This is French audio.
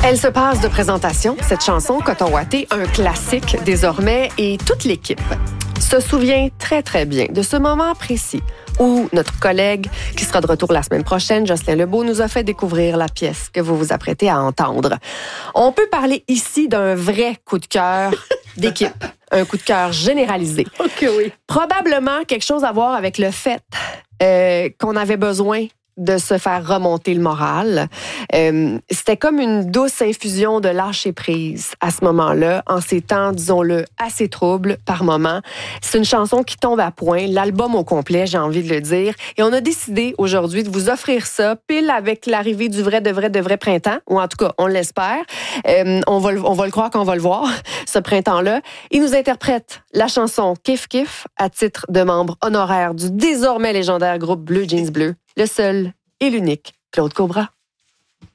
Elle se passe de présentation, cette chanson Coton Watté, un classique désormais, et toute l'équipe se souvient très, très bien de ce moment précis où notre collègue, qui sera de retour la semaine prochaine, Jocelyn Lebeau, nous a fait découvrir la pièce que vous vous apprêtez à entendre. On peut parler ici d'un vrai coup de cœur d'équipe, un coup de cœur généralisé. Ok, oui. Probablement quelque chose à voir avec le fait qu'on avait besoin de se faire remonter le moral. C'était comme une douce infusion de lâcher prise à ce moment-là, en ces temps, disons-le, assez troubles par moment. C'est une chanson qui tombe à point, l'album au complet, j'ai envie de le dire. Et on a décidé aujourd'hui de vous offrir ça, pile avec l'arrivée du vrai printemps, ou en tout cas, on l'espère. On va le croire quand on va le voir, ce printemps-là. Il nous interprète la chanson Kif Kif à titre de membre honoraire du désormais légendaire groupe Bleu Jeans Bleu. Le seul et l'unique Claude Cobra.